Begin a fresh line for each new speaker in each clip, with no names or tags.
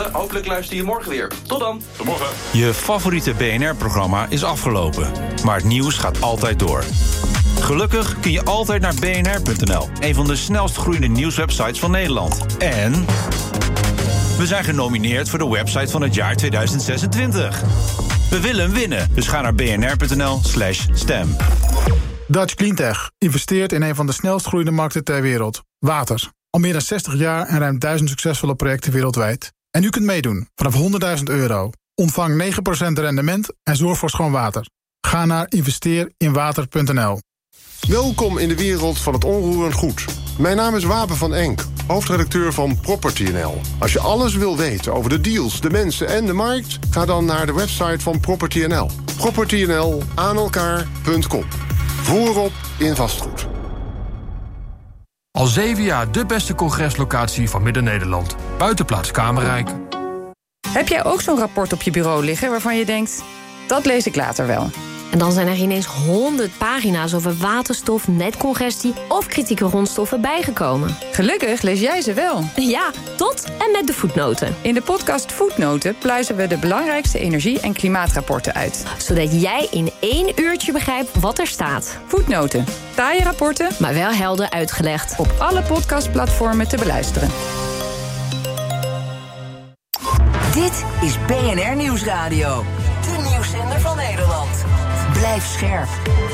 Hopelijk luister je morgen weer. Tot dan.
Tot morgen.
Je favoriete BNR-programma is afgelopen. Maar het nieuws gaat altijd door. Gelukkig kun je altijd naar bnr.nl. Een van de snelst groeiende nieuwswebsites van Nederland. En we zijn genomineerd voor de website van het jaar 2026. We willen hem winnen, dus ga naar bnr.nl/stem.
Dutch Cleantech investeert in een van de snelst groeiende markten ter wereld. Water. Al meer dan 60 jaar en ruim 1000 succesvolle projecten wereldwijd. En u kunt meedoen vanaf €100.000. Ontvang 9% rendement en zorg voor schoon water. Ga naar investeerinwater.nl.
Welkom in de wereld van het onroerend goed. Mijn naam is Wapen van Enk, hoofdredacteur van Property.nl. Als je alles wil weten over de deals, de mensen en de markt, ga dan naar de website van Property.nl. Property.nl aan elkaar.com. Voorop in vastgoed.
Al 7 jaar de beste congreslocatie van Midden-Nederland. Buitenplaats Kamerrijk.
Heb jij ook zo'n rapport op je bureau liggen waarvan je denkt, dat lees ik later wel?
En dan zijn er ineens 100 pagina's over waterstof, netcongestie of kritieke grondstoffen bijgekomen.
Gelukkig lees jij ze wel.
Ja, tot en met de voetnoten.
In de podcast Voetnoten pluizen we de belangrijkste energie- en klimaatrapporten uit.
Zodat jij in 1 uurtje begrijpt wat er staat.
Voetnoten. Taaie rapporten,
maar wel helder uitgelegd.
Op alle podcastplatformen te beluisteren.
Dit is BNR Nieuwsradio. De nieuwszender van Nederland. Blijf scherp.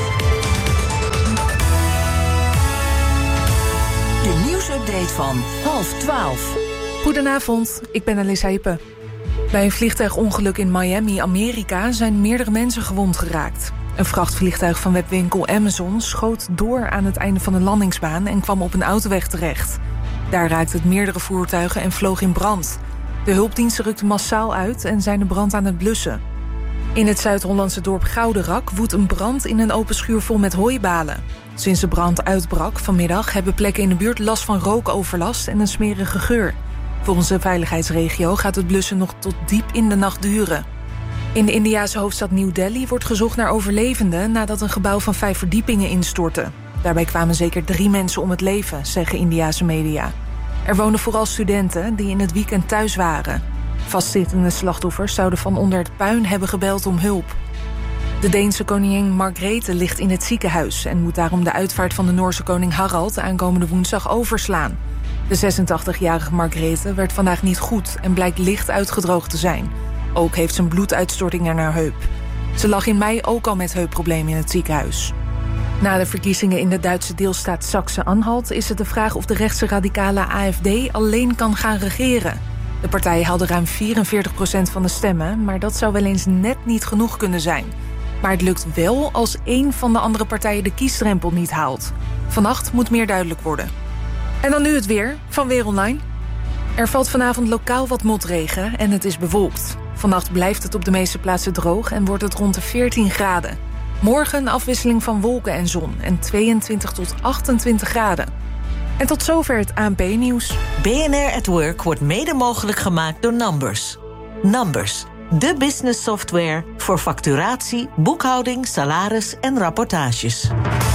De nieuwsupdate van 11:30.
Goedenavond, ik ben Alissa Hippe. Bij een vliegtuigongeluk in Miami, Amerika, zijn meerdere mensen gewond geraakt. Een vrachtvliegtuig van webwinkel Amazon schoot door aan het einde van de landingsbaan en kwam op een autoweg terecht. Daar raakte het meerdere voertuigen en vloog in brand. De hulpdiensten rukten massaal uit en zijn de brand aan het blussen. In het Zuid-Hollandse dorp Gouderak woedt een brand in een open schuur vol met hooibalen. Sinds de brand uitbrak vanmiddag hebben plekken in de buurt last van rookoverlast en een smerige geur. Volgens de veiligheidsregio gaat het blussen nog tot diep in de nacht duren. In de Indiase hoofdstad New Delhi wordt gezocht naar overlevenden nadat een gebouw van 5 verdiepingen instortte. Daarbij kwamen zeker 3 mensen om het leven, zeggen Indiase media. Er wonen vooral studenten die in het weekend thuis waren. Vastzittende slachtoffers zouden van onder het puin hebben gebeld om hulp. De Deense koningin Margrethe ligt in het ziekenhuis en moet daarom de uitvaart van de Noorse koning Harald aankomende woensdag overslaan. De 86-jarige Margrethe werd vandaag niet goed en blijkt licht uitgedroogd te zijn. Ook heeft ze een bloeduitstorting aan haar heup. Ze lag in mei ook al met heupproblemen in het ziekenhuis. Na de verkiezingen in de Duitse deelstaat Saxe-Anhalt is het de vraag of de rechtse radicale AfD alleen kan gaan regeren. De partij haalde ruim 44% van de stemmen, maar dat zou wel eens net niet genoeg kunnen zijn. Maar het lukt wel als één van de andere partijen de kiesdrempel niet haalt. Vannacht moet meer duidelijk worden. En dan nu het weer van Weer Online. Er valt vanavond lokaal wat motregen en het is bewolkt. Vannacht blijft het op de meeste plaatsen droog en wordt het rond de 14 graden. Morgen een afwisseling van wolken en zon en 22 tot 28 graden. En tot zover het ANP-nieuws.
BNR at Work wordt mede mogelijk gemaakt door Numbers. Numbers, de business software voor facturatie, boekhouding, salaris en rapportages.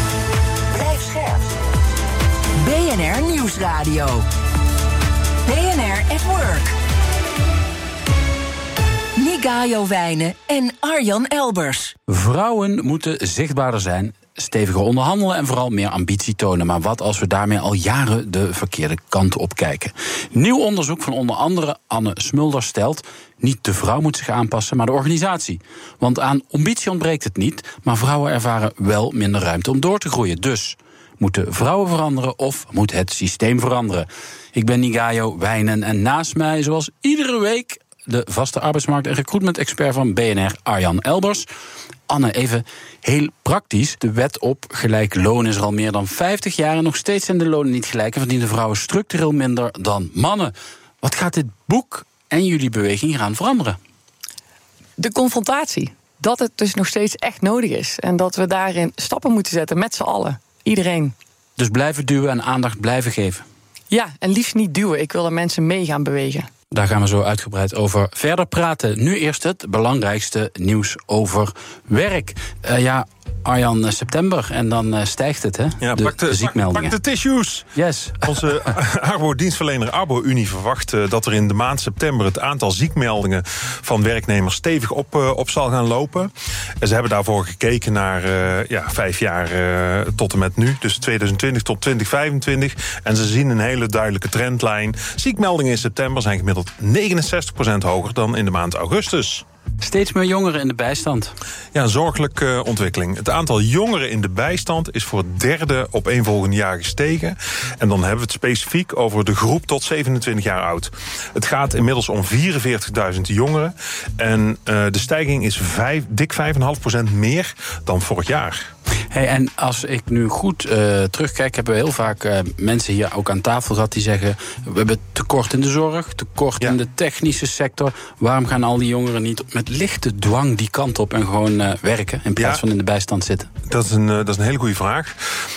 Blijf scherp. BNR Nieuwsradio. BNR at Work. Nigayo Wijnen en Arjan Elbers.
Vrouwen moeten zichtbaarder zijn, steviger onderhandelen en vooral meer ambitie tonen. Maar wat als we daarmee al jaren de verkeerde kant op kijken? Nieuw onderzoek van onder andere Anne Smulders stelt: niet de vrouw moet zich aanpassen, maar de organisatie. Want aan ambitie ontbreekt het niet, maar vrouwen ervaren wel minder ruimte om door te groeien. Dus moeten vrouwen veranderen of moet het systeem veranderen? Ik ben Nigayo Wijnen en naast mij, zoals iedere week, de vaste arbeidsmarkt- en recruitment-expert van BNR, Arjan Elbers. Anne, even heel praktisch. De wet op gelijk loon is er al meer dan 50 jaar... en nog steeds zijn de lonen niet gelijk en verdienen vrouwen structureel minder dan mannen. Wat gaat dit boek en jullie beweging gaan veranderen?
De confrontatie. Dat het dus nog steeds echt nodig is. En dat we daarin stappen moeten zetten met z'n allen. Iedereen.
Dus blijven duwen en aandacht blijven geven?
Ja, en liefst niet duwen. Ik wil dat mensen mee gaan bewegen.
Daar gaan we zo uitgebreid over verder praten. Nu eerst het belangrijkste nieuws over werk. Arjan, september en dan stijgt het, hè?
Ja,
de ziekmeldingen.
Pak de tissues!
Yes.
Onze Arbo-dienstverlener Arbo-Unie verwacht dat er in de maand september het aantal ziekmeldingen van werknemers stevig op zal gaan lopen. En ze hebben daarvoor gekeken naar 5 jaar tot en met nu, dus 2020 tot 2025. En ze zien een hele duidelijke trendlijn. Ziekmeldingen in september zijn gemiddeld 69% hoger dan in de maand augustus.
Steeds meer jongeren in de bijstand.
Ja, een zorgelijke ontwikkeling. Het aantal jongeren in de bijstand is voor het derde opeenvolgende jaar gestegen. En dan hebben we het specifiek over de groep tot 27 jaar oud. Het gaat inmiddels om 44.000 jongeren. En de stijging is dik 5,5% meer dan vorig jaar.
Hey, en als ik nu goed terugkijk, hebben we heel vaak mensen hier ook aan tafel gehad die zeggen: we hebben tekort in de zorg, tekort in de technische sector. Waarom gaan al die jongeren niet met lichte dwang die kant op en gewoon werken in plaats van in de bijstand zitten?
Dat is een hele goede vraag.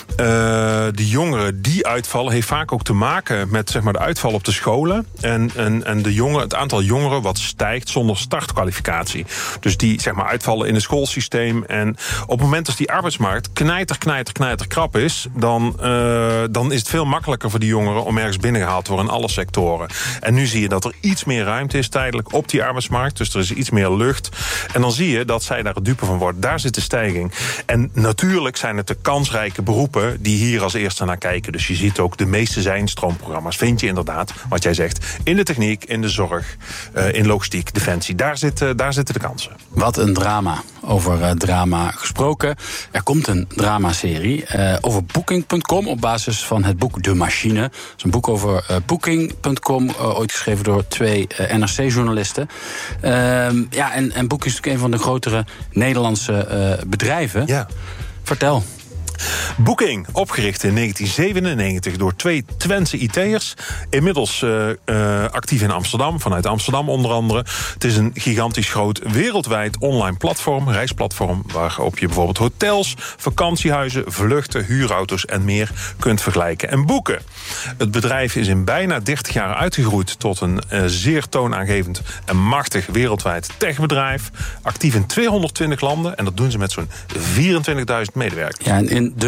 De jongeren die uitvallen heeft vaak ook te maken met zeg maar, de uitval op de scholen. En het aantal jongeren wat stijgt zonder startkwalificatie. Dus die zeg maar, uitvallen in het schoolsysteem. En op het moment dat die arbeidsmarkt knijter krap is, dan is het veel makkelijker voor die jongeren om ergens binnengehaald te worden in alle sectoren. En nu zie je dat er iets meer ruimte is tijdelijk op die arbeidsmarkt. Dus er is iets meer lucht. En dan zie je dat zij daar het dupe van worden. Daar zit de stijging. En natuurlijk zijn het de kansrijke beroepen die hier als eerste naar kijken. Dus je ziet ook de meeste zijnstroomprogramma's. Vind je inderdaad, wat jij zegt, in de techniek, in de zorg, in logistiek, defensie. Daar zitten de kansen.
Wat een drama. Over drama gesproken. Er komt een dramaserie over Booking.com op basis van het boek De Machine. Dat is een boek over Booking.com, ooit geschreven door 2 NRC-journalisten. En Booking is natuurlijk een van de grotere Nederlandse bedrijven.
Ja.
Vertel.
Booking, opgericht in 1997 door 2 Twentse IT'ers. Inmiddels actief in Amsterdam, vanuit Amsterdam onder andere. Het is een gigantisch groot wereldwijd online platform, reisplatform, waarop je bijvoorbeeld hotels, vakantiehuizen, vluchten, huurauto's en meer kunt vergelijken en boeken. Het bedrijf is in bijna 30 jaar uitgegroeid tot een zeer toonaangevend en machtig wereldwijd techbedrijf. Actief in 220 landen en dat doen ze met zo'n 24.000 medewerkers.
Ja, en in De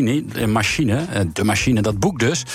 Machine, dat boek dus,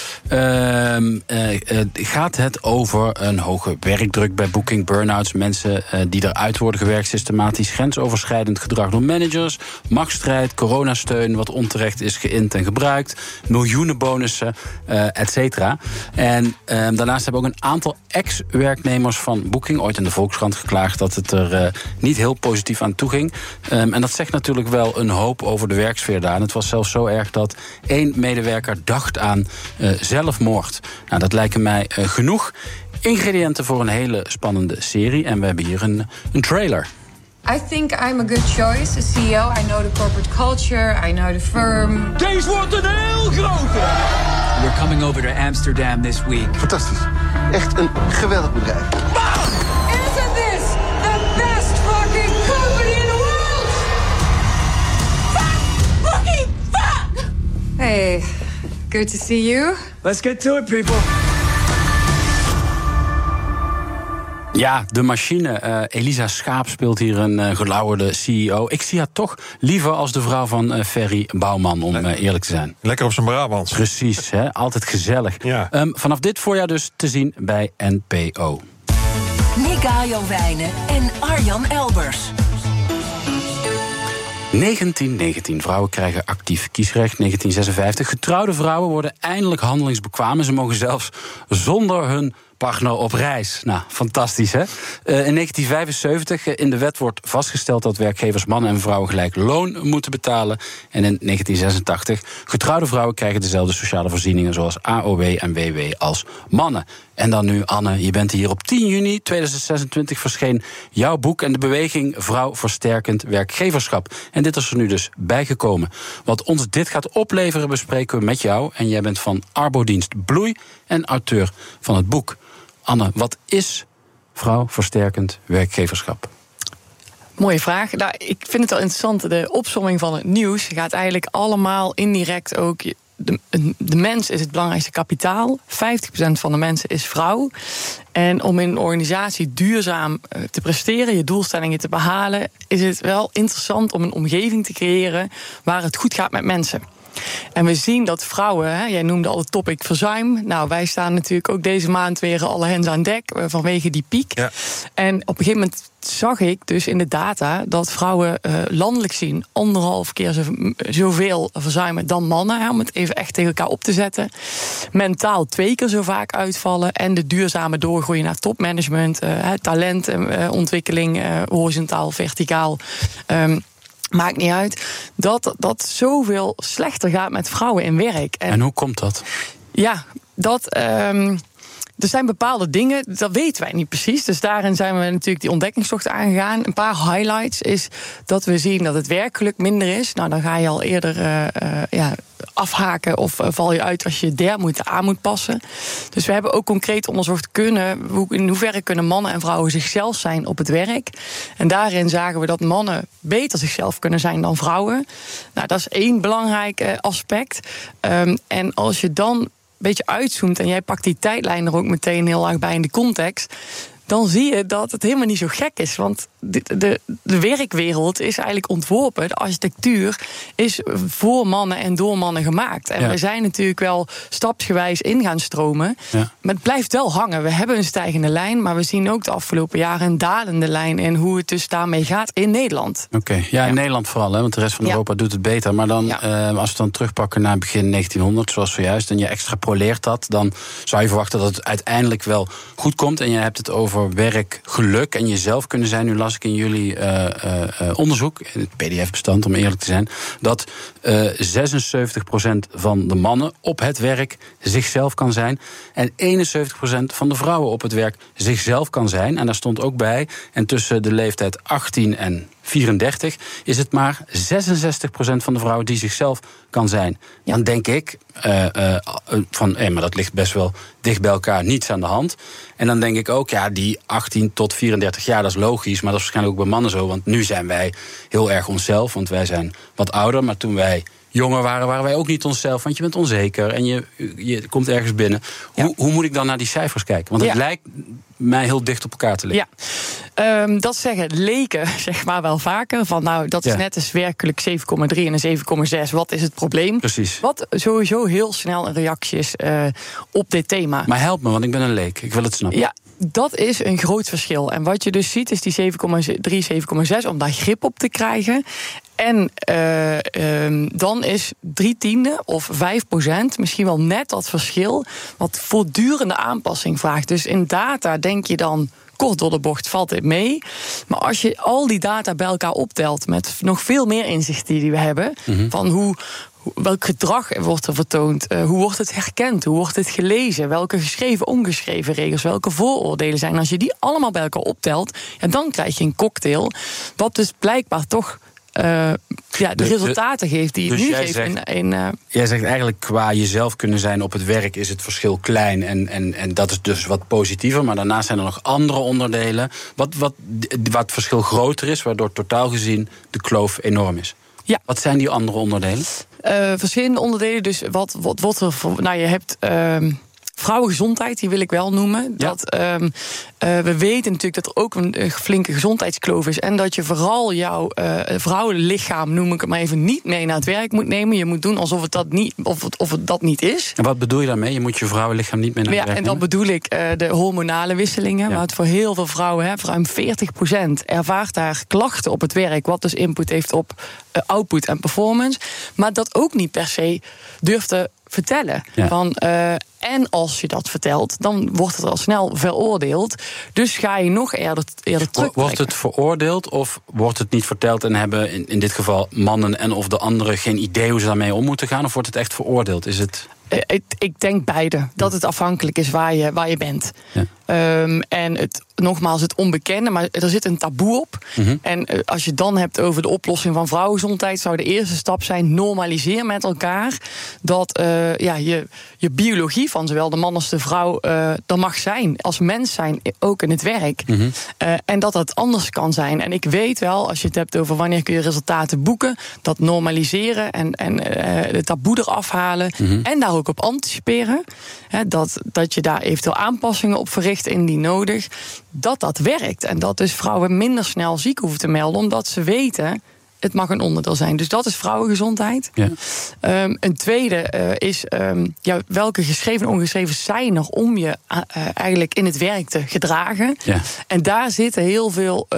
gaat het over een hoge werkdruk bij Booking, burn-outs, mensen die eruit worden gewerkt, systematisch grensoverschrijdend gedrag door managers, machtsstrijd, coronasteun, wat onterecht is geïnd en gebruikt, miljoenen bonussen, et cetera. En daarnaast hebben ook een aantal ex-werknemers van Booking ooit in de Volkskrant geklaagd dat het er niet heel positief aan toe ging. En dat zegt natuurlijk wel een hoop over de werksfeer daar. En het was zelfs zo erg dat 1 medewerker dacht aan zelfmoord. Nou, dat lijken mij genoeg ingrediënten voor een hele spannende serie. En we hebben hier een trailer.
I think I'm a good choice as CEO. I know the corporate culture, I know the firm.
Deze wordt een heel grote! We're coming over to Amsterdam this week.
Fantastisch. Echt een geweldig bedrijf.
Isn't this the best fucking company in the world? Fuck! Fucking fuck! Hey, good to see you.
Let's get to it, people.
Ja, De Machine. Elisa Schaap speelt hier een gelauwerde CEO. Ik zie haar toch liever als de vrouw van Ferry Bouwman, om eerlijk te zijn.
Lekker op zijn Brabants.
Precies, hè? Altijd gezellig.
Ja.
Vanaf dit voorjaar dus te zien bij NPO.
Michael Wijnen en Arjan Elbers.
1919. Vrouwen krijgen actief kiesrecht. 1956. Getrouwde vrouwen worden eindelijk handelingsbekwaam. En ze mogen zelfs zonder hun partner op reis. Nou, fantastisch, hè? In 1975 in de wet wordt vastgesteld dat werkgevers mannen en vrouwen gelijk loon moeten betalen. En in 1986 getrouwde vrouwen krijgen dezelfde sociale voorzieningen zoals AOW en WW als mannen. En dan nu, Anne, je bent hier op 10 juni 2026 verscheen jouw boek en de beweging Vrouw Versterkend Werkgeverschap. En dit is er nu dus bijgekomen. Wat ons dit gaat opleveren bespreken we met jou. En jij bent van Arbodienst Bloei en auteur van het boek. Anne, wat is Vrouw Versterkend Werkgeverschap?
Mooie vraag. Nou, ik vind het wel interessant. De opsomming van het nieuws gaat eigenlijk allemaal indirect ook de mens is het belangrijkste kapitaal. 50% van de mensen is vrouw. En om in een organisatie duurzaam te presteren, je doelstellingen te behalen, is het wel interessant om een omgeving te creëren waar het goed gaat met mensen. En we zien dat vrouwen, jij noemde al het topic verzuim. Nou, wij staan natuurlijk ook deze maand weer alle hens aan dek vanwege die piek. Ja. En op een gegeven moment zag ik dus in de data dat vrouwen landelijk zien 1,5 keer zoveel verzuimen dan mannen. Om het even echt tegen elkaar op te zetten. Mentaal 2 keer zo vaak uitvallen. En de duurzame doorgroeien naar topmanagement, talentontwikkeling, horizontaal, verticaal. Maakt niet uit, dat zoveel slechter gaat met vrouwen in werk.
En hoe komt dat?
Ja, er zijn bepaalde dingen, dat weten wij niet precies. Dus daarin zijn we natuurlijk die ontdekkingstocht aangegaan. Een paar highlights is dat we zien dat het werkgeluk minder is. Nou, dan ga je al eerder afhaken of val je uit als je aan moet passen. Dus we hebben ook concreet onderzocht in hoeverre kunnen mannen en vrouwen zichzelf zijn op het werk. En daarin zagen we dat mannen beter zichzelf kunnen zijn dan vrouwen. Nou, dat is 1 belangrijk aspect. En als je dan een beetje uitzoomt en jij pakt die tijdlijn er ook meteen heel erg bij in de context, dan zie je dat het helemaal niet zo gek is. Want de werkwereld is eigenlijk ontworpen. De architectuur is voor mannen en door mannen gemaakt. En we zijn natuurlijk wel stapsgewijs in gaan stromen. Ja. Maar het blijft wel hangen. We hebben een stijgende lijn, maar we zien ook de afgelopen jaren een dalende lijn in hoe het dus daarmee gaat in Nederland.
Oké. Ja, in Nederland vooral, want de rest van Europa doet het beter. Maar dan, als we dan terugpakken naar begin 1900, zoals zojuist, en je extrapoleert dat, dan zou je verwachten dat het uiteindelijk wel goed komt. En je hebt het over werkgeluk en jezelf kunnen zijn. Nu las ik in jullie onderzoek, in het PDF-bestand om eerlijk te zijn, dat 76% van de mannen op het werk zichzelf kan zijn en 71% van de vrouwen op het werk zichzelf kan zijn. En daar stond ook bij, en tussen de leeftijd 18 en 34 is het maar 66% van de vrouwen die zichzelf kan zijn. Ja. Dan denk ik maar dat ligt best wel dicht bij elkaar, niets aan de hand. En dan denk ik ook, die 18 tot 34 jaar, dat is logisch, maar dat is waarschijnlijk ook bij mannen zo, want nu zijn wij heel erg onszelf, want wij zijn wat ouder, maar toen wij jonger waren wij ook niet onszelf, want je bent onzeker en je komt ergens binnen. Hoe moet ik dan naar die cijfers kijken? Want het lijkt mij heel dicht op elkaar te liggen.
Ja, dat zeggen leken zeg maar wel vaker. Van dat is net als werkelijk 7,3 en een 7,6. Wat is het probleem?
Precies.
Wat sowieso heel snel een reactie is op dit thema.
Maar help me, want ik ben een leek. Ik wil het snappen.
Ja, dat is een groot verschil. En wat je dus ziet is die 7,3, 7,6 om daar grip op te krijgen. En dan is 3/10 of 5%, misschien wel net dat verschil, wat voortdurende aanpassing vraagt. Dus in data denk je dan, kort door de bocht valt dit mee. Maar als je al die data bij elkaar optelt met nog veel meer inzichten die we hebben, van welk gedrag wordt er vertoond, hoe wordt het herkend, hoe wordt het gelezen, welke geschreven, ongeschreven regels, welke vooroordelen zijn. Als je die allemaal bij elkaar optelt, dan krijg je een cocktail, wat dus blijkbaar toch de resultaten geeft die het nu geeft.
Jij zegt eigenlijk, qua jezelf kunnen zijn op het werk is het verschil klein en dat is dus wat positiever. Maar daarnaast zijn er nog andere onderdelen wat het verschil groter is, waardoor totaal gezien de kloof enorm is. Ja. Wat zijn die andere onderdelen?
Verschillende onderdelen. Dus wat wordt er voor? Nou, je hebt vrouwengezondheid, die wil ik wel noemen. Ja. We weten natuurlijk dat er ook een flinke gezondheidskloof is. En dat je vooral jouw vrouwenlichaam, noem ik het maar even, niet mee naar het werk moet nemen. Je moet doen alsof het dat niet is.
En wat bedoel je daarmee? Je moet je vrouwenlichaam niet mee naar het werk nemen?
En dan bedoel ik de hormonale wisselingen. Maar het voor heel veel vrouwen, ruim 40% ervaart daar klachten op het werk. Wat dus input heeft op output en performance. Maar dat ook niet per se durft te vertellen. Ja. En als je dat vertelt, dan wordt het al snel veroordeeld. Dus ga je nog eerder terug.
Wordt het veroordeeld of wordt het niet verteld en hebben in dit geval mannen en of de anderen geen idee hoe ze daarmee om moeten gaan? Of wordt het echt veroordeeld? Is het?
Ik denk beide. Dat het afhankelijk is waar je bent. Ja. En het nogmaals het onbekende, maar er zit een taboe op. Mm-hmm. En als je het dan hebt over de oplossing van vrouwengezondheid, zou de eerste stap zijn: normaliseer met elkaar dat je biologie van zowel de man als de vrouw er mag zijn, als mens zijn, ook in het werk. Mm-hmm. En dat anders kan zijn. En ik weet wel, als je het hebt over wanneer kun je resultaten boeken, dat normaliseren en de taboe eraf halen, mm-hmm, en daar ook op anticiperen, dat je daar eventueel aanpassingen op verricht indien nodig, dat werkt. En dat dus vrouwen minder snel ziek hoeven te melden, omdat ze weten, het mag een onderdeel zijn. Dus dat is vrouwengezondheid. Ja. Een tweede is welke geschreven en ongeschreven zijn er om je eigenlijk in het werk te gedragen. Ja. En daar zitten heel veel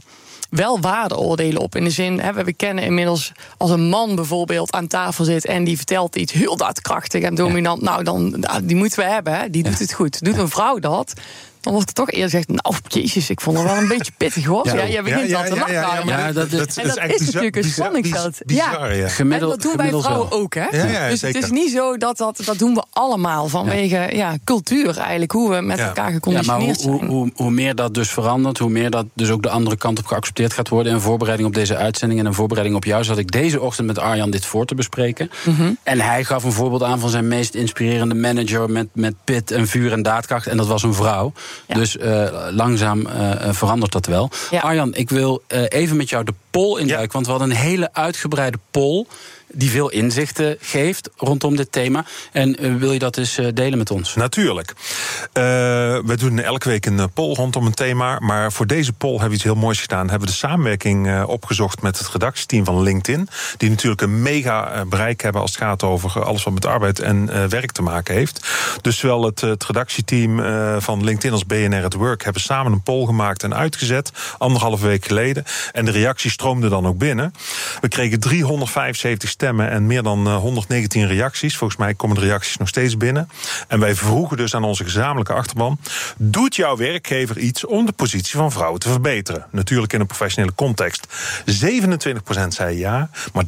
wel waardeoordelen op. In de zin, we kennen inmiddels als een man bijvoorbeeld aan tafel zit en die vertelt iets heel daadkrachtig en dominant. Ja. Nou, die moeten we hebben. Hè? Die doet het goed. Doet een vrouw dat, dan wordt er toch eerder gezegd, nou, jezus, ik vond het wel een beetje pittig, hoor. Ja, je begint al te lachen.
Ja, dat is
natuurlijk een spanningsveld.
Bizar, ja.
En dat doen wij vrouwen ook, hè? Ja, dus
zeker.
Het is niet zo dat doen we allemaal vanwege cultuur eigenlijk, hoe we met elkaar geconditioneerd zijn.
Hoe meer dat dus verandert, hoe meer dat dus ook de andere kant op geaccepteerd gaat worden. En voorbereiding op deze uitzending en een voorbereiding op jou, zat ik deze ochtend met Arjan dit voor te bespreken. Mm-hmm. En hij gaf een voorbeeld aan van zijn meest inspirerende manager met pit en vuur en daadkracht. En dat was een vrouw. Ja. Dus langzaam verandert dat wel. Ja. Arjan, ik wil even met jou de poll induiken. Want we hadden een hele uitgebreide poll die veel inzichten geeft rondom dit thema. En wil je dat eens delen met ons?
Natuurlijk. We doen elke week een poll rondom een thema. Maar voor deze poll hebben we iets heel moois gedaan. Hebben we de samenwerking opgezocht met het redactieteam van LinkedIn. Die natuurlijk een mega bereik hebben als het gaat over alles wat met arbeid en werk te maken heeft. Dus zowel het redactieteam van LinkedIn als BNR at Work hebben samen een poll gemaakt en uitgezet. 1,5 week geleden. En de reacties stroomden dan ook binnen. We kregen 375 stemmen en meer dan 119 reacties. Volgens mij komen de reacties nog steeds binnen. En wij vroegen dus aan onze gezamenlijke achterban: doet jouw werkgever iets om de positie van vrouwen te verbeteren? Natuurlijk in een professionele context. 27% zei ja, maar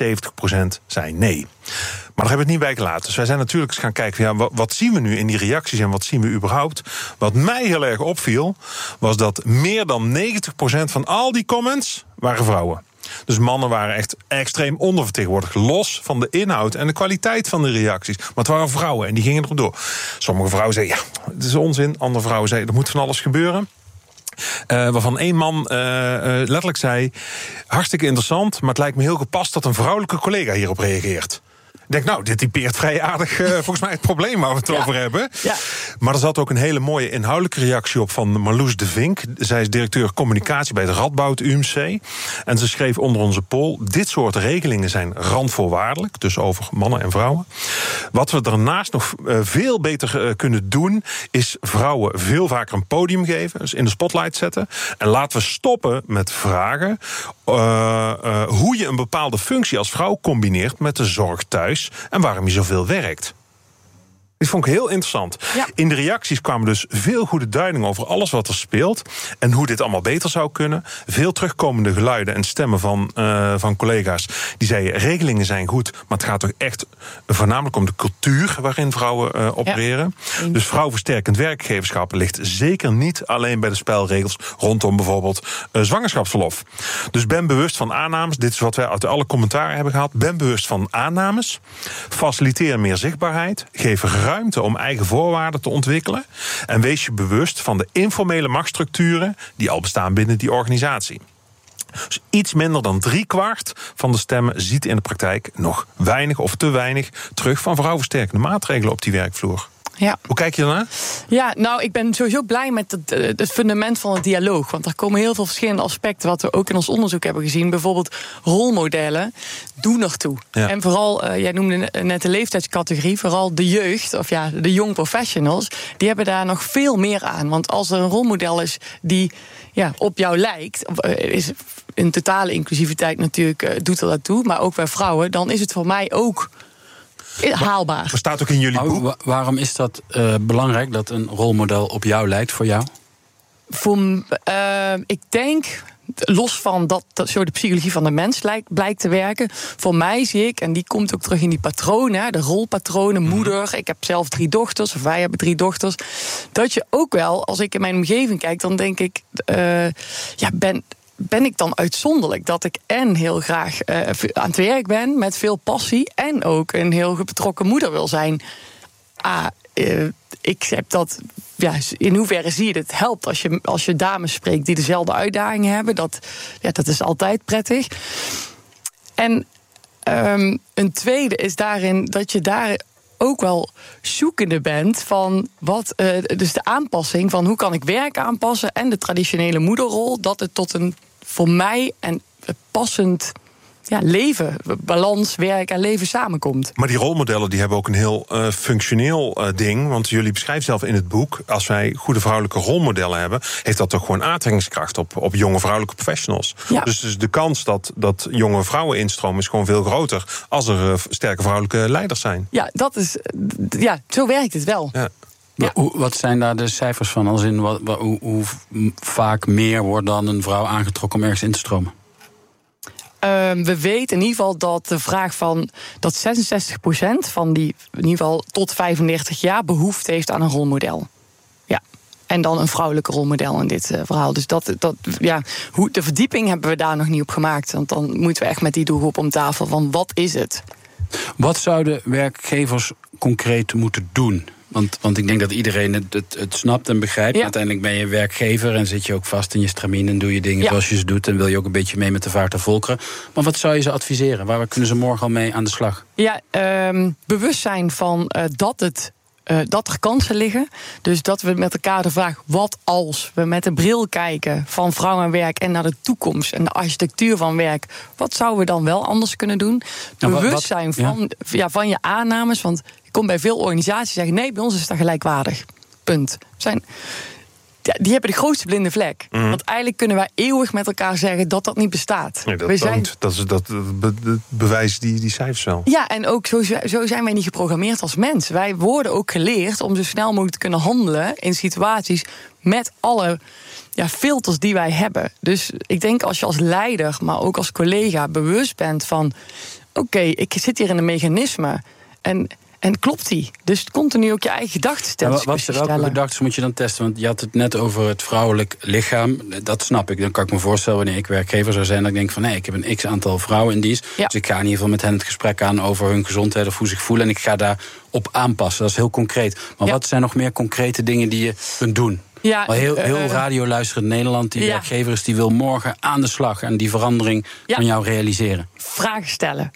73% zei nee. Maar daar hebben we het niet bij gelaten. Dus wij zijn natuurlijk eens gaan kijken, wat zien we nu in die reacties en wat zien we überhaupt? Wat mij heel erg opviel, was dat meer dan 90% van al die comments waren vrouwen. Dus mannen waren echt extreem ondervertegenwoordigd. Los van de inhoud en de kwaliteit van de reacties. Maar het waren vrouwen en die gingen erop door. Sommige vrouwen zeiden, ja, het is onzin. Andere vrouwen zeiden, er moet van alles gebeuren. Waarvan één man letterlijk zei: hartstikke interessant, maar het lijkt me heel gepast dat een vrouwelijke collega hierop reageert. Ik denk, nou, dit typeert vrij aardig volgens mij het probleem waar we het over hebben. Ja. Maar er zat ook een hele mooie inhoudelijke reactie op van Marloes de Vink. Zij is directeur communicatie bij het Radboud UMC. En ze schreef onder onze poll: dit soort regelingen zijn randvoorwaardelijk, dus over mannen en vrouwen. Wat we daarnaast nog veel beter kunnen doen, is vrouwen veel vaker een podium geven, dus in de spotlight zetten. En laten we stoppen met vragen hoe je een bepaalde functie als vrouw combineert met de zorg thuis en waarom je zoveel werkt. Dit vond ik heel interessant. Ja. In de reacties kwamen dus veel goede duidingen over alles wat er speelt en hoe dit allemaal beter zou kunnen. Veel terugkomende geluiden en stemmen van collega's die zeiden: regelingen zijn goed, maar het gaat toch echt voornamelijk om de cultuur waarin vrouwen opereren. Ja. Dus vrouwversterkend werkgeverschap ligt zeker niet alleen bij de spelregels rondom bijvoorbeeld zwangerschapsverlof. Dus ben bewust van aannames. Dit is wat wij uit alle commentaren hebben gehad. Ben bewust van aannames. Faciliteer meer zichtbaarheid. Geef ruimte om eigen voorwaarden te ontwikkelen. En wees je bewust van de informele machtsstructuren die al bestaan binnen die organisatie. Dus iets minder dan 3/4 van de stemmen ziet in de praktijk nog weinig of te weinig terug van vrouwversterkende maatregelen op die werkvloer.
Ja.
Hoe kijk je daarnaar?
Ja, nou, ik ben sowieso blij met het fundament van het dialoog. Want er komen heel veel verschillende aspecten wat we ook in ons onderzoek hebben gezien. Bijvoorbeeld rolmodellen doen ertoe. Ja. En vooral, jij noemde net de leeftijdscategorie, vooral de jeugd, of ja, de young professionals, die hebben daar nog veel meer aan. Want als er een rolmodel is die op jou lijkt, is in totale inclusiviteit natuurlijk, doet er dat toe, maar ook bij vrouwen, dan is het voor mij ook haalbaar.
Er staat ook in jullie boek.
Waarom is dat belangrijk dat een rolmodel op jou lijkt voor jou?
Ik denk los van dat zo de psychologie van de mens blijkt te werken. Voor mij zie ik, en die komt ook terug in die patronen, de rolpatronen, moeder. Ik heb zelf 3 dochters, of wij hebben 3 dochters. Dat je ook wel, als ik in mijn omgeving kijk, dan denk ik, ben ik dan uitzonderlijk dat ik en heel graag aan het werk ben met veel passie en ook een heel betrokken moeder wil zijn. Ik heb dat. Ja, in hoeverre zie je het helpt als je dames spreekt die dezelfde uitdagingen hebben. Dat is altijd prettig. En een tweede is daarin dat je daar ook wel zoekende bent van dus de aanpassing van hoe kan ik werk aanpassen en de traditionele moederrol, dat het tot een voor mij en passend leven, balans, werk en leven samenkomt. Maar
die rolmodellen die hebben ook een heel functioneel ding. Want jullie beschrijven zelf in het boek, als wij goede vrouwelijke rolmodellen hebben, heeft dat toch gewoon aantrekkingskracht op jonge vrouwelijke professionals. Ja. Dus de kans dat jonge vrouwen instromen is gewoon veel groter als er sterke vrouwelijke leiders zijn. Ja, zo werkt het wel. Ja.
Ja. Wat zijn daar de cijfers van? Als in hoe vaak meer wordt dan een vrouw aangetrokken om ergens in te stromen?
We weten in ieder geval dat de vraag van dat 66% van die in ieder geval tot 35 jaar behoefte heeft aan een rolmodel. Ja. En dan een vrouwelijke rolmodel in dit verhaal. Dus de verdieping hebben we daar nog niet op gemaakt. Want dan moeten we echt met die doelgroep om tafel van wat is het?
Wat zouden werkgevers concreet moeten doen? Want ik denk dat iedereen het snapt en begrijpt. Ja. Uiteindelijk ben je werkgever en zit je ook vast in je stramien en doe je dingen zoals je ze doet en wil je ook een beetje mee met de vaart der volkeren. Maar wat zou je ze adviseren? Waar kunnen ze morgen al mee aan de slag?
Ja, bewustzijn van dat er kansen liggen. Dus dat we met elkaar de vraag, wat als we met de bril kijken van vrouw en werk en naar de toekomst en de architectuur van werk, wat zouden we dan wel anders kunnen doen? Bewustzijn van je aannames, want ik kom bij veel organisaties zeggen, nee, bij ons is dat gelijkwaardig. Punt. Die hebben de grootste blinde vlek. Want eigenlijk kunnen wij eeuwig met elkaar zeggen dat niet bestaat. Nee,
dat bewijst die cijfers wel.
Ja, en ook zo zijn wij niet geprogrammeerd als mens. Wij worden ook geleerd om zo snel mogelijk te kunnen handelen in situaties met alle filters die wij hebben. Dus ik denk als je als leider, maar ook als collega bewust bent van oké, ik zit hier in een mechanisme en klopt die? Dus continu ook je eigen gedachten stellen.
Welke gedachten moet je dan testen? Want je had het net over het vrouwelijk lichaam. Dat snap ik. Dan kan ik me voorstellen wanneer ik werkgever zou zijn, dat ik denk van ik heb een x-aantal vrouwen in dienst. Ja. Dus ik ga in ieder geval met hen het gesprek aan over hun gezondheid of hoe ze zich voelen. En ik ga daarop aanpassen. Dat is heel concreet. Maar wat zijn nog meer concrete dingen die je kunt doen? Ja, heel radioluisterend Nederland, die werkgever is, die wil morgen aan de slag en die verandering van jou realiseren.
Vragen stellen.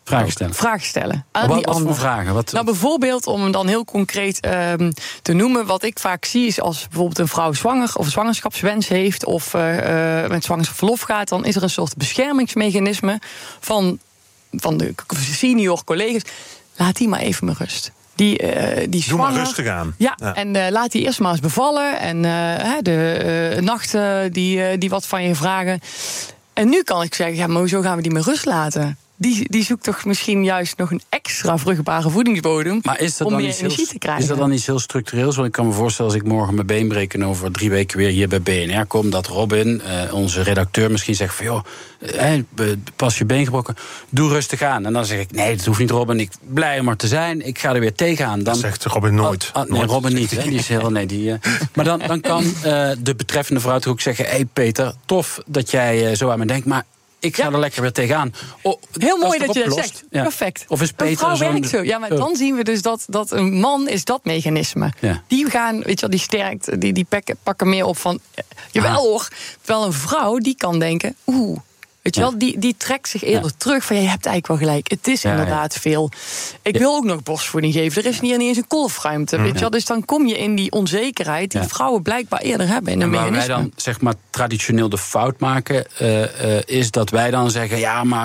Wat voor vragen?
Nou, bijvoorbeeld, om hem dan heel concreet te noemen, wat ik vaak zie is als bijvoorbeeld een vrouw zwanger of zwangerschapswens heeft of met zwangerschapsverlof gaat, dan is er een soort beschermingsmechanisme van de senior collega's. Laat die maar even met rust. Die
doe maar rustig aan.
Ja. En laat die eerst maar eens bevallen. En de nachten die wat van je vragen. En nu kan ik zeggen, maar hoezo gaan we die met rust laten? Die zoekt toch misschien juist nog een extra vruchtbare voedingsbodem om meer energie te krijgen.
Is dat dan iets heel structureels? Want ik kan me voorstellen, als ik morgen mijn been breek en over 3 weken weer hier bij BNR kom, dat Robin, onze redacteur, misschien zegt van pas je been gebroken, doe rustig aan. En dan zeg ik, nee, dat hoeft niet, Robin, ik blij om er te zijn, ik ga er weer tegenaan. Dan,
dat zegt Robin nooit.
Nee, Robin niet. Die is heel, maar dan kan de betreffende vrouw toch ook zeggen, Peter, tof dat jij zo aan me denkt, maar ik ga er lekker weer tegenaan.
Heel mooi dat je dat zegt. Ja. Perfect.
Of is Peter
een vrouw werkt zo. Ja, maar dan zien we dus dat een man is dat mechanisme. Ja. Die gaan, die sterkt, die pakken meer op van jawel hoor. Terwijl een vrouw die kan denken, weet je wel, die trekt zich eerder terug van je hebt eigenlijk wel gelijk. Het is inderdaad veel. Ik wil ook nog borstvoeding geven. Er is niet eens een kolfruimte. Weet je wel? Dus dan kom je in die onzekerheid die vrouwen blijkbaar eerder hebben in een mechanisme.
Waar wij dan zeg maar traditioneel de fout maken, is dat wij dan zeggen, maar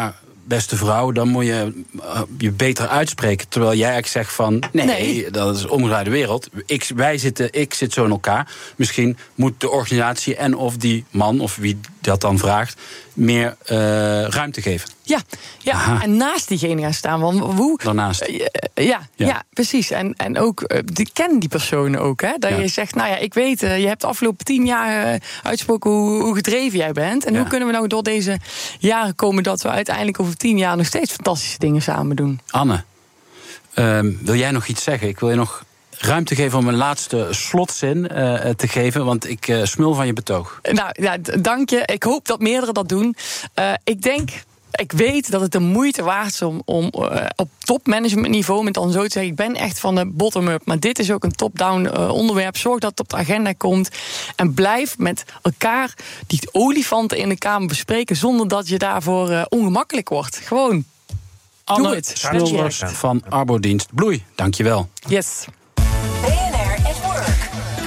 beste vrouw, dan moet je je beter uitspreken. Terwijl jij eigenlijk zegt van, nee. Dat is omgedraaide wereld. Ik zit zo in elkaar. Misschien moet de organisatie en of die man, of wie dat dan vraagt, meer ruimte geven.
Ja. En naast diegene gaan staan. Want hoe?
Daarnaast.
Ja, precies. En ook, ken die personen ook. Hè? Dat je zegt, nou ja, ik weet, je hebt de afgelopen 10 jaar uitgesproken hoe gedreven jij bent. En hoe kunnen we nou door deze jaren komen dat we uiteindelijk over 10 jaar nog steeds fantastische dingen samen doen?
Anne, wil jij nog iets zeggen? Ik wil je nog ruimte geven om een laatste slotzin te geven, want ik smul van je betoog. Nou
ja, dank je. Ik hoop dat meerdere dat doen. Ik weet dat het de moeite waard is om op topmanagementniveau, met dan zo te zeggen, ik ben echt van de bottom-up, maar dit is ook een top-down onderwerp. Zorg dat het op de agenda komt. En blijf met elkaar die olifanten in de kamer bespreken, zonder dat je daarvoor ongemakkelijk wordt. Gewoon, doe het.
Smulders van Arbodienst Bloei, dankjewel.
Yes.
BNR at Work.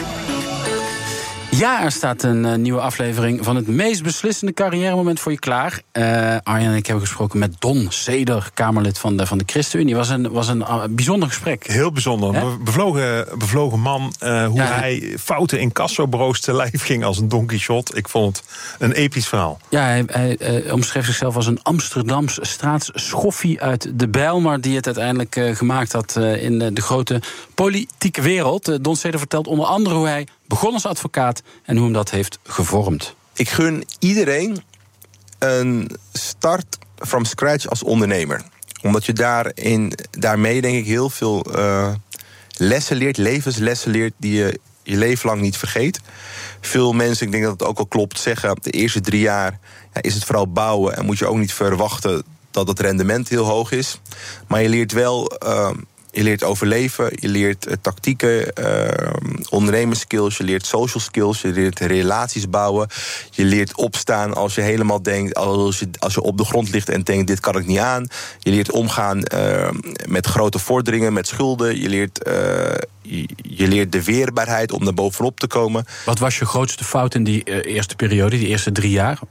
Ja, er staat een nieuwe aflevering van het meest beslissende carrièremoment voor je klaar. Arjan en ik hebben gesproken met Don Seder, Kamerlid van de ChristenUnie. Was een bijzonder gesprek.
Heel bijzonder. Bevlogen man. Hoe hij fouten in cassobureaus te lijf ging als een Don Quixote. Ik vond het een episch verhaal.
Ja, hij omschreef zichzelf als een Amsterdams straatsschoffie uit de Bijlmer, die het uiteindelijk gemaakt had in de grote politieke wereld. Don Seder vertelt onder andere hoe hij begon als advocaat en hoe hem dat heeft gevormd.
Ik gun iedereen een start from scratch als ondernemer. Omdat je daarmee denk ik heel veel lessen leert, levenslessen leert die je leven lang niet vergeet. Veel mensen, ik denk dat het ook al klopt, zeggen de eerste 3 jaar is het vooral bouwen en moet je ook niet verwachten dat het rendement heel hoog is. Maar je leert wel Je leert overleven, je leert tactieken, ondernemerskills, je leert social skills, je leert relaties bouwen. Je leert opstaan als je helemaal denkt, als je op de grond ligt en denkt, dit kan ik niet aan. Je leert omgaan met grote vorderingen, met schulden. Je leert de weerbaarheid om daar bovenop te komen.
Wat was je grootste fout in die eerste periode, die eerste 3 jaar?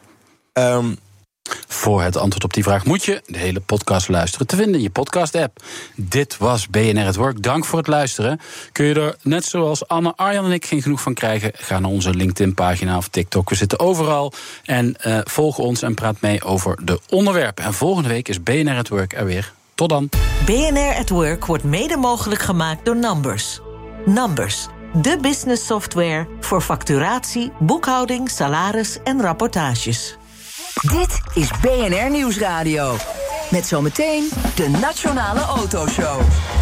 Voor het antwoord op die vraag moet je de hele podcast luisteren te vinden in je podcast-app. Dit was BNR at Work. Dank voor het luisteren. Kun je er, net zoals Anne, Arjan en ik, geen genoeg van krijgen? Ga naar onze LinkedIn-pagina of TikTok. We zitten overal. En volg ons en praat mee over de onderwerpen. En volgende week is BNR at Work er weer. Tot dan.
BNR at Work wordt mede mogelijk gemaakt door Numbers. Numbers, de business software voor facturatie, boekhouding, salaris en rapportages.
Dit is BNR Nieuwsradio. Met zometeen de Nationale Autoshow.